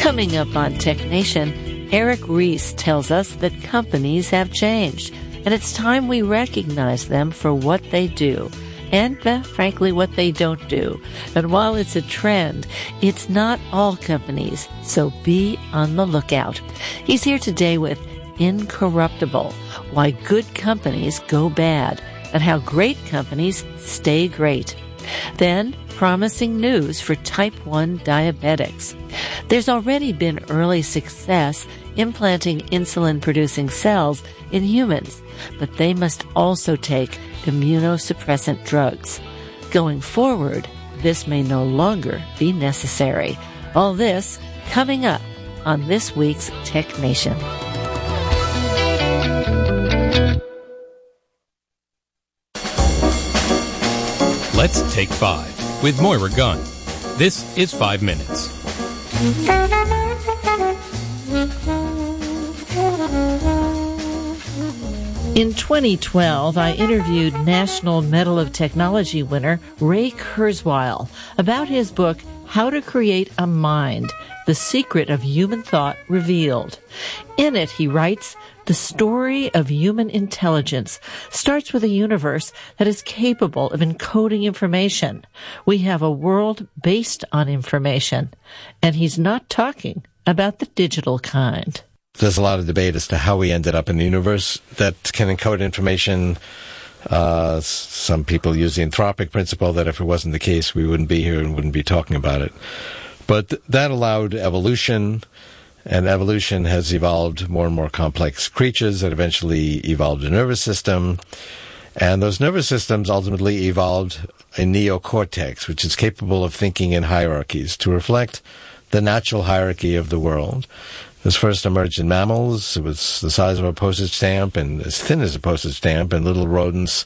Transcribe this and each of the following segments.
Coming up on Tech Nation, Eric Ries tells us that companies have changed, and it's time we recognize them for what they do and, frankly, what they don't do. And while it's a trend, it's not all companies, so be on the lookout. He's here today with Incorruptible, Why Good Companies Go Bad, and How Great Companies Stay Great. Then, promising news for type 1 diabetics. There's already been early success implanting insulin-producing cells in humans, but they must also take immunosuppressant drugs. Going forward, this may no longer be necessary. All this coming up on this week's Tech Nation. Let's Take 5 with Moira Gunn. This is 5 Minutes. In 2012, I interviewed National Medal of Technology winner Ray Kurzweil about his book, How to Create a Mind, The Secret of Human Thought Revealed. In it, he writes, the story of human intelligence starts with a universe that is capable of encoding information. We have a world based on information, and he's not talking about the digital kind. There's a lot of debate as to how we ended up in a universe that can encode information. Some people use the anthropic principle that if it wasn't the case, we wouldn't be here and wouldn't be talking about it. But that allowed evolution, and evolution has evolved more and more complex creatures that eventually evolved a nervous system. And those nervous systems ultimately evolved a neocortex, which is capable of thinking in hierarchies to reflect the natural hierarchy of the world. This first emerged in mammals. It was the size of a postage stamp and as thin as a postage stamp, and little rodents.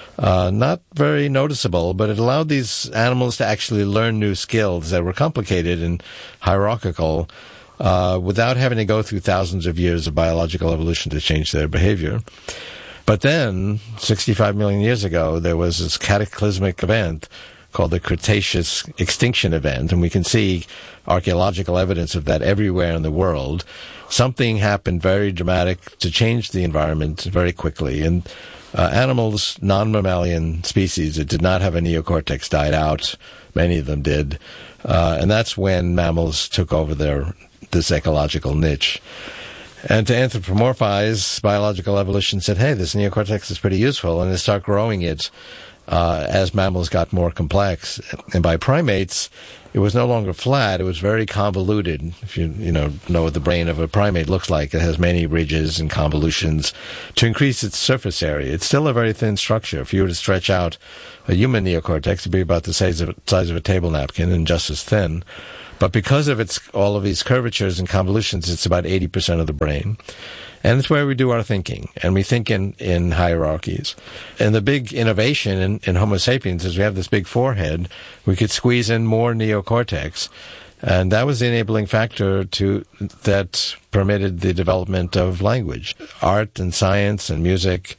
Not very noticeable, but it allowed these animals to actually learn new skills that were complicated and hierarchical without having to go through thousands of years of biological evolution to change their behavior. But then, 65 million years ago, there was this cataclysmic event called the Cretaceous extinction event, and we can see archaeological evidence of that everywhere in the world. Something happened very dramatic to change the environment very quickly, and animals, non-mammalian species that did not have a neocortex died out. Many of them did, and that's when mammals took over this ecological niche. And to anthropomorphize, biological evolution said, hey, this neocortex is pretty useful, and they start growing it as mammals got more complex. And by primates, it was no longer flat. It was very convoluted. If you know what the brain of a primate looks like, it has many ridges and convolutions to increase its surface area. It's still a very thin structure. If you were to stretch out a human neocortex, it'd be about the size of a table napkin and just as thin. But because of all of these curvatures and convolutions, it's about 80% of the brain. And it's where we do our thinking, and we think in hierarchies. And the big innovation in Homo sapiens is we have this big forehead. We could squeeze in more neocortex, and that was the enabling factor that permitted the development of language, art and science and music.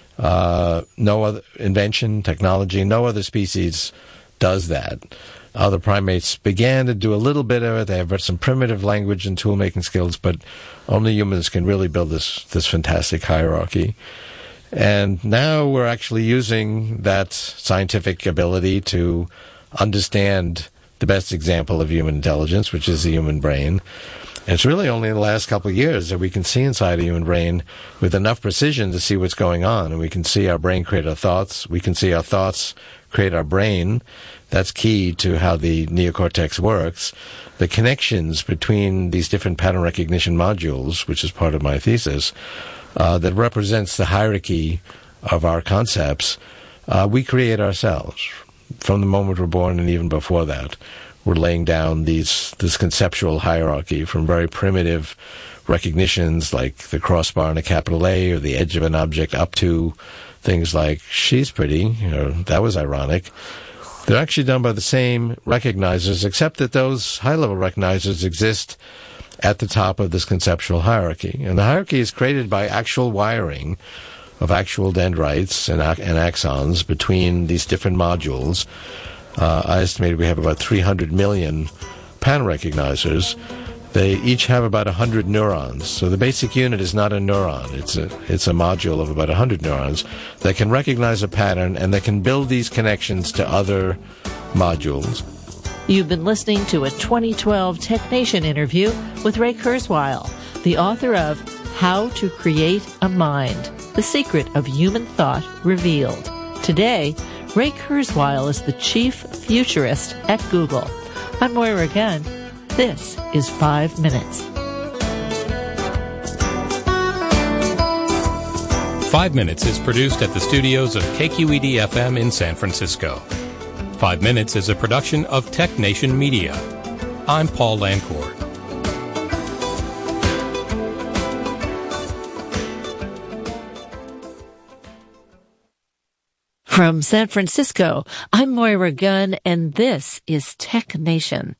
No other invention, technology, no other species does that. Other primates began to do a little bit of it. They have some primitive language and tool-making skills, but only humans can really build this fantastic hierarchy. And now we're actually using that scientific ability to understand the best example of human intelligence, which is the human brain. And it's really only in the last couple of years that we can see inside a human brain with enough precision to see what's going on. And we can see our brain create our thoughts. We can see our thoughts create our brain. That's key to how the neocortex works. The connections between these different pattern recognition modules, which is part of my thesis, that represents the hierarchy of our concepts, we create ourselves from the moment we're born and even before that. We're laying down this conceptual hierarchy from very primitive recognitions like the crossbar and a capital A or the edge of an object up to things like, she's pretty, or that was ironic. They're actually done by the same recognizers, except that those high-level recognizers exist at the top of this conceptual hierarchy. And the hierarchy is created by actual wiring of actual dendrites and axons between these different modules. I estimate we have about 300 million pattern recognizers They each have about 100 neurons. So the basic unit is not a neuron. It's a module of about 100 neurons that can recognize a pattern and that can build these connections to other modules. You've been listening to a 2012 TechNation interview with Ray Kurzweil, the author of How to Create a Mind, The Secret of Human Thought Revealed. Today, Ray Kurzweil is the chief futurist at Google. I'm Moira Gunn. This is 5 Minutes. 5 Minutes is produced at the studios of KQED-FM in San Francisco. 5 Minutes is a production of TechNation Media. I'm Paul Lancourt. From San Francisco, I'm Moira Gunn, and this is TechNation.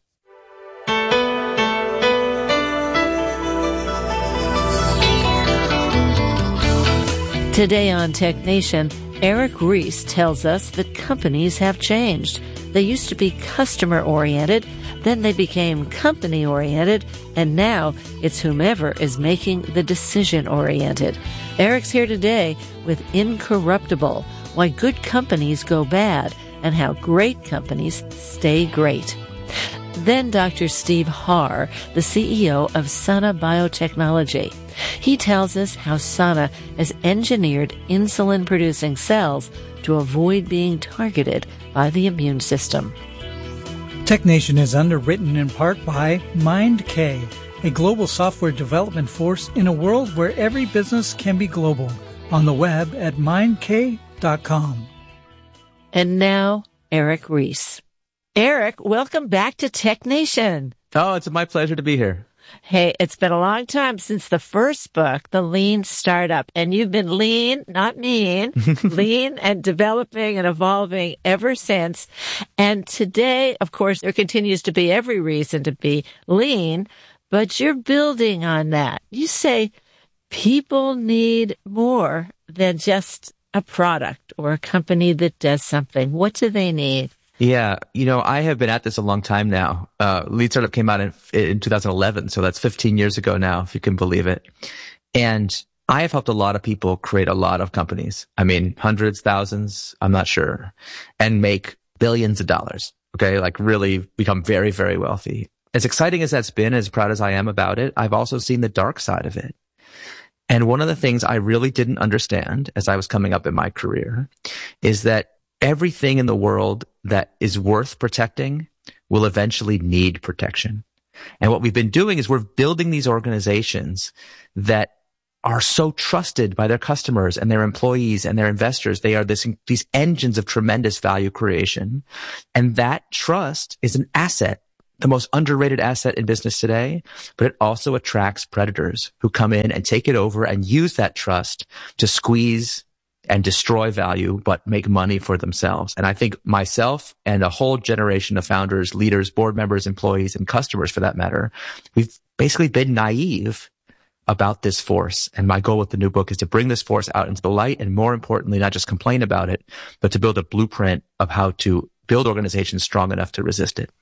Today on TechNation, Eric Ries tells us that companies have changed. They used to be customer-oriented, then they became company-oriented, and now it's whomever is making the decision-oriented. Eric's here today with Incorruptible, Why Good Companies Go Bad, and How Great Companies Stay Great. Then Dr. Steve Harr, the CEO of Sana Biotechnology. He tells us how Sana has engineered insulin-producing cells to avoid being targeted by the immune system. TechNation is underwritten in part by MindK, a global software development force in a world where every business can be global. On the web at mindk.com. And now, Eric Ries. Eric, welcome back to TechNation. Oh, it's my pleasure to be here. Hey, it's been a long time since the first book, The Lean Startup, and you've been lean, not mean, lean and developing and evolving ever since. And today, of course, there continues to be every reason to be lean, but you're building on that. You say people need more than just a product or a company that does something. What do they need? Yeah, I have been at this a long time now. Lean Startup came out in 2011, so that's 15 years ago now, if you can believe it. And I have helped a lot of people create a lot of companies. I mean, hundreds, thousands, I'm not sure, and make billions of dollars. Okay, like really become very, very wealthy. As exciting as that's been, as proud as I am about it, I've also seen the dark side of it. And one of the things I really didn't understand as I was coming up in my career is that everything in the world that is worth protecting will eventually need protection. And what we've been doing is we're building these organizations that are so trusted by their customers and their employees and their investors. They are these engines of tremendous value creation. And that trust is an asset, the most underrated asset in business today, but it also attracts predators who come in and take it over and use that trust to squeeze and destroy value, but make money for themselves. And I think myself and a whole generation of founders, leaders, board members, employees, and customers for that matter, we've basically been naive about this force. And my goal with the new book is to bring this force out into the light and, more importantly, not just complain about it, but to build a blueprint of how to build organizations strong enough to resist it.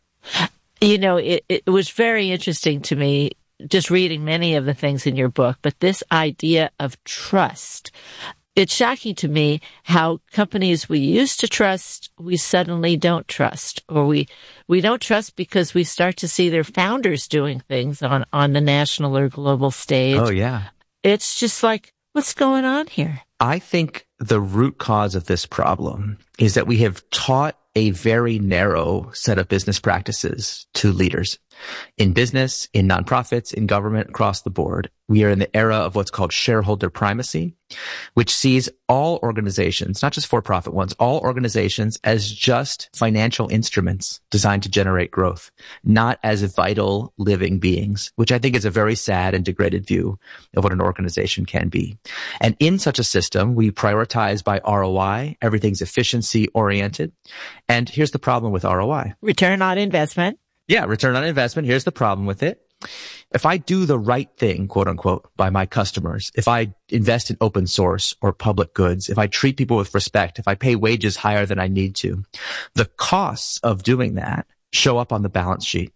It was very interesting to me just reading many of the things in your book, but this idea of trust. It's shocking to me how companies we used to trust, we suddenly don't trust, or we don't trust because we start to see their founders doing things on the national or global stage. Oh, yeah. It's just like, what's going on here? I think the root cause of this problem is that we have taught a very narrow set of business practices to leaders in business, in nonprofits, in government, across the board. We are in the era of what's called shareholder primacy, which sees all organizations, not just for-profit ones, all organizations as just financial instruments designed to generate growth, not as vital living beings, which I think is a very sad and degraded view of what an organization can be. And in such a system, we prioritize by ROI. Everything's efficiency oriented. And here's the problem with ROI. Return on investment. Yeah, return on investment. Here's the problem with it. If I do the right thing, quote unquote, by my customers, if I invest in open source or public goods, if I treat people with respect, if I pay wages higher than I need to, the costs of doing that show up on the balance sheet.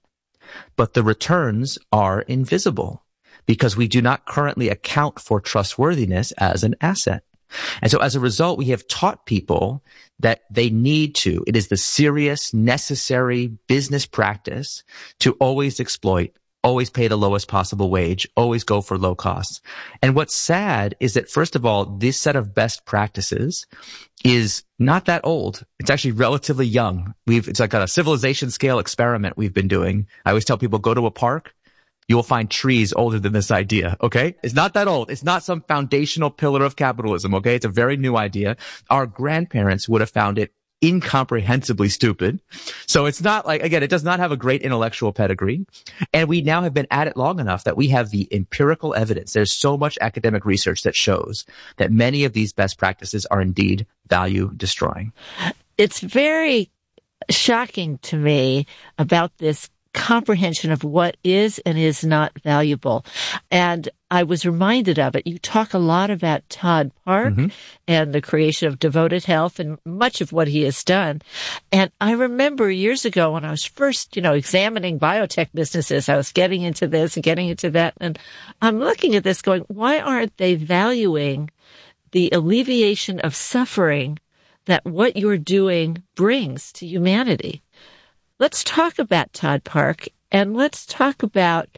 but the returns are invisible because we do not currently account for trustworthiness as an asset. And so as a result, we have taught people that they need to, it is the serious, necessary business practice to always exploit, always pay the lowest possible wage, always go for low costs. And what's sad is that, first of all, this set of best practices is not that old. It's actually relatively young. It's like a civilization scale experiment we've been doing. I always tell people, go to a park, you will find trees older than this idea, okay? It's not that old. It's not some foundational pillar of capitalism, okay? It's a very new idea. Our grandparents would have found it incomprehensibly stupid. So it's not like, again, it does not have a great intellectual pedigree. And we now have been at it long enough that we have the empirical evidence. There's so much academic research that shows that many of these best practices are indeed value destroying. It's very shocking to me about this comprehension of what is and is not valuable. And I was reminded of it. You talk a lot about Todd Park and the creation of Devoted Health and much of what he has done. And I remember years ago when I was first, examining biotech businesses, I was getting into this and getting into that. And I'm looking at this going, why aren't they valuing the alleviation of suffering that what you're doing brings to humanity? Let's talk about Todd Park, and let's talk about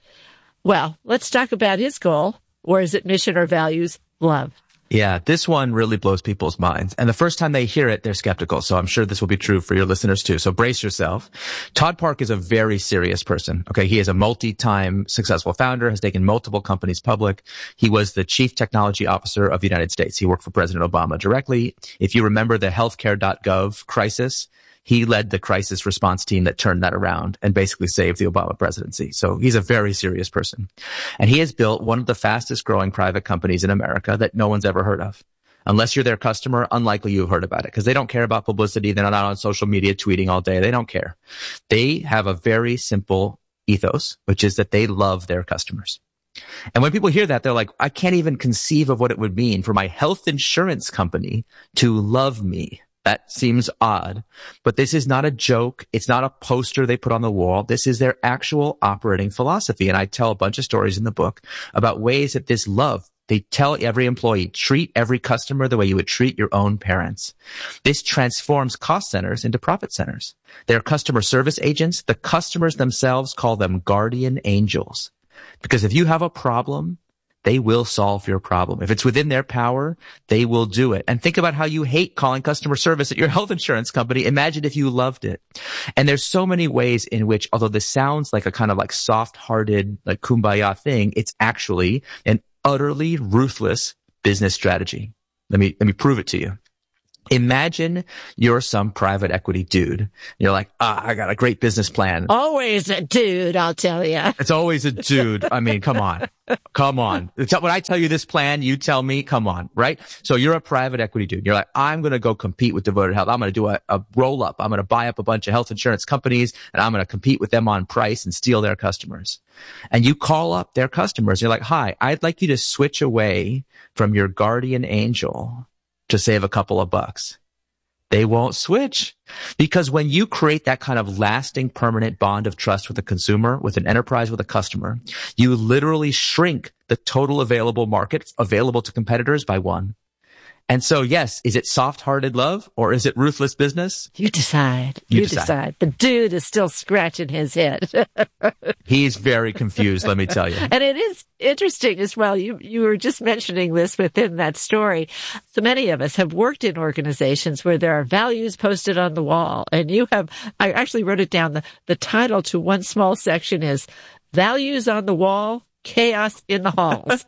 his goal, or is it mission or values? Love. Yeah, this one really blows people's minds. And the first time they hear it, they're skeptical. So I'm sure this will be true for your listeners too. So brace yourself. Todd Park is a very serious person. Okay. He is a multi-time successful founder, has taken multiple companies public. He was the chief technology officer of the United States. He worked for President Obama directly. If you remember the healthcare.gov crisis, he led the crisis response team that turned that around and basically saved the Obama presidency. So he's a very serious person. And he has built one of the fastest growing private companies in America that no one's ever heard of. Unless you're their customer, unlikely you've heard about it because they don't care about publicity. They're not on social media tweeting all day. They don't care. They have a very simple ethos, which is that they love their customers. And when people hear that, they're like, I can't even conceive of what it would mean for my health insurance company to love me. That seems odd, but this is not a joke. It's not a poster they put on the wall. This is their actual operating philosophy. And I tell a bunch of stories in the book about ways that this love, they tell every employee, treat every customer the way you would treat your own parents. This transforms cost centers into profit centers. They're customer service agents. The customers themselves call them guardian angels. Because if you have a problem, they will solve your problem. If it's within their power, they will do it. And think about how you hate calling customer service at your health insurance company. Imagine if you loved it. And there's so many ways in which, although this sounds like a kind of like soft-hearted, like kumbaya thing, it's actually an utterly ruthless business strategy. Let me prove it to you. Imagine you're some private equity dude. You're like, I got a great business plan. Always a dude, I'll tell you. It's always a dude. I mean, come on. When I tell you this plan, you tell me, come on, right? So you're a private equity dude. You're like, I'm going to go compete with Devoted Health. I'm going to do a roll up. I'm going to buy up a bunch of health insurance companies and I'm going to compete with them on price and steal their customers. And you call up their customers. You're like, hi, I'd like you to switch away from your guardian angel to save a couple of bucks. They won't switch because when you create that kind of lasting, permanent bond of trust with a consumer, with an enterprise, with a customer, you literally shrink the total available market available to competitors by one. And so, yes, is it soft-hearted love or is it ruthless business? You decide. You decide. The dude is still scratching his head. He's very confused, let me tell you. And it is interesting as well. You were just mentioning this within that story. So many of us have worked in organizations where there are values posted on the wall. And I actually wrote it down. The title to one small section is Values on the Wall, Chaos in the Halls.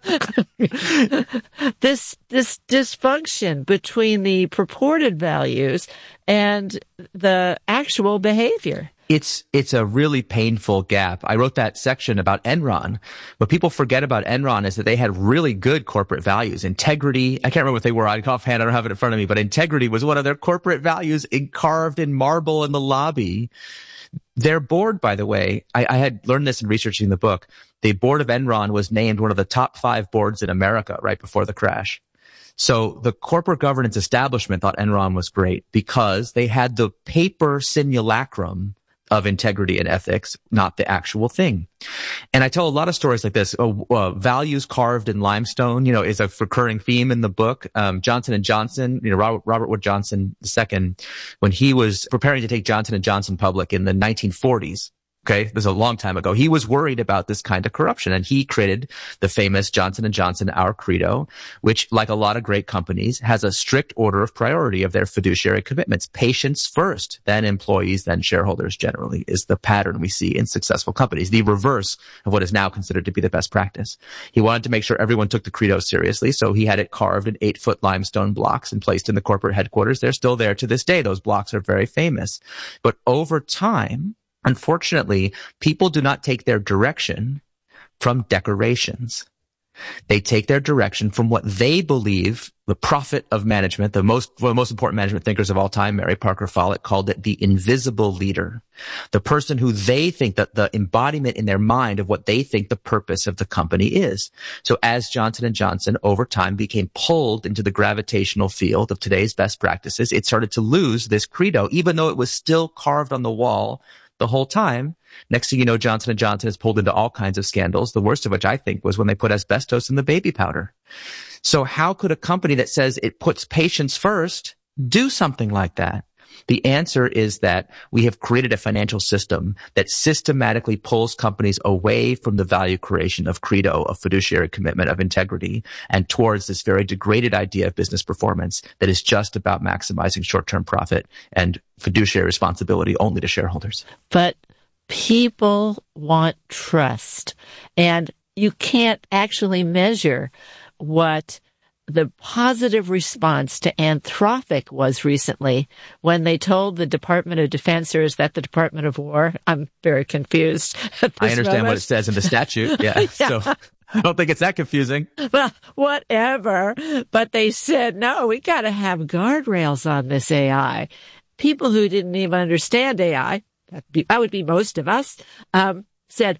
This dysfunction between the purported values and the actual behavior. It's a really painful gap. I wrote that section about Enron. What people forget about Enron is that they had really good corporate values. Integrity, I can't remember what they were. Offhand, I don't have it in front of me, but integrity was one of their corporate values carved in marble in the lobby. Their board, by the way, I had learned this in researching the book. The board of Enron was named one of the top 5 boards in America right before the crash. So the corporate governance establishment thought Enron was great because they had the paper simulacrum of integrity and ethics, not the actual thing. And I tell a lot of stories like this. Values carved in limestone, is a recurring theme in the book. Johnson & Johnson, Robert Wood Johnson II, when he was preparing to take Johnson & Johnson public in the 1940s, okay, this is a long time ago, he was worried about this kind of corruption, and he created the famous Johnson & Johnson Our Credo, which, like a lot of great companies, has a strict order of priority of their fiduciary commitments. Patients first, then employees, then shareholders generally is the pattern we see in successful companies, the reverse of what is now considered to be the best practice. He wanted to make sure everyone took the Credo seriously, so he had it carved in 8-foot limestone blocks and placed in the corporate headquarters. They're still there to this day. Those blocks are very famous. But over time, unfortunately, people do not take their direction from decorations. They take their direction from what they believe the prophet of management, one of the most important management thinkers of all time, Mary Parker Follett, called it the invisible leader. The person who they think that the embodiment in their mind of what they think the purpose of the company is. So as Johnson & Johnson over time became pulled into the gravitational field of today's best practices, it started to lose this credo, even though it was still carved on the wall the whole time. Next thing you know, Johnson & Johnson is pulled into all kinds of scandals, the worst of which I think was when they put asbestos in the baby powder. So how could a company that says it puts patients first do something like that? The answer is that we have created a financial system that systematically pulls companies away from the value creation of credo, of fiduciary commitment, of integrity, and towards this very degraded idea of business performance that is just about maximizing short-term profit and fiduciary responsibility only to shareholders. But people want trust, and you can't actually measure what the positive response to Anthropic was recently when they told the Department of Defensers that the Department of War, I'm very confused at this I understand moment. what it says in the statute. Yeah. So I don't think it's that confusing. Well, whatever. But they said, no, we got to have guardrails on this AI. People who didn't even understand AI, that would be most of us, said,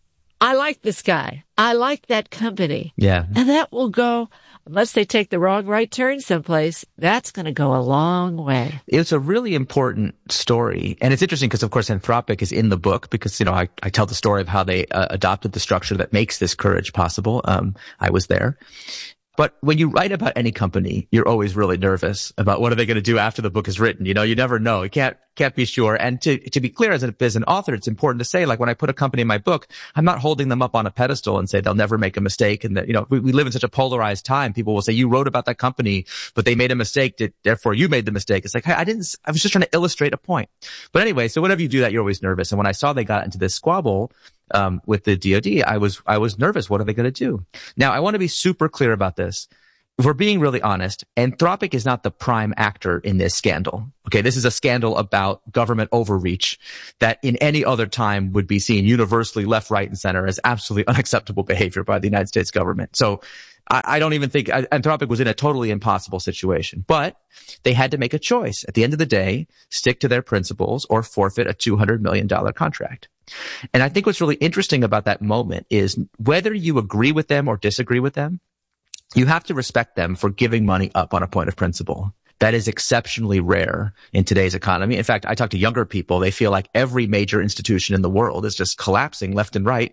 I like this guy. I like that company. Yeah. And that will go, unless they take the wrong right turn someplace, that's going to go a long way. It's a really important story. And it's interesting because, of course, Anthropic is in the book because, I tell the story of how they adopted the structure that makes this courage possible. I was there. But when you write about any company, you're always really nervous about what are they going to do after the book is written. You never know. You can't be sure. And to be clear, as an author, it's important to say, like, when I put a company in my book, I'm not holding them up on a pedestal and say they'll never make a mistake. And that, we live in such a polarized time. People will say, you wrote about that company, but they made a mistake. Therefore you made the mistake. It's like, hey, I was just trying to illustrate a point. But anyway, so whenever you do that, you're always nervous. And when I saw they got into this squabble, with the DoD, I was nervous. What are they going to do? Now, I want to be super clear about this. If we're being really honest, Anthropic is not the prime actor in this scandal. Okay, this is a scandal about government overreach that in any other time would be seen universally left, right, and center as absolutely unacceptable behavior by the United States government. So I don't even think Anthropic was in a totally impossible situation, but they had to make a choice. At the end of the day, stick to their principles or forfeit a $200 million contract. And I think what's really interesting about that moment is whether you agree with them or disagree with them, you have to respect them for giving money up on a point of principle. That is exceptionally rare in today's economy. In fact, I talk to younger people. They feel like every major institution in the world is just collapsing left and right